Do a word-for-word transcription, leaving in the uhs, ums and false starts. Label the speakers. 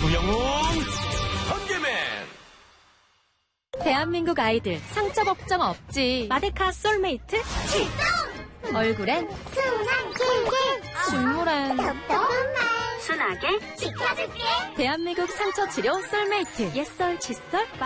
Speaker 1: 지구영웅 번개맨.
Speaker 2: 대한민국 아이들 상처 걱정 없지. 마데카 솔메이트
Speaker 3: 출동!
Speaker 2: 얼굴엔
Speaker 3: 순한 길게
Speaker 2: 중물엔
Speaker 3: 답답한 말
Speaker 2: 순하게
Speaker 3: 지켜줄게.
Speaker 2: 대한민국 상처 치료 솔메이트 옛설 칫솔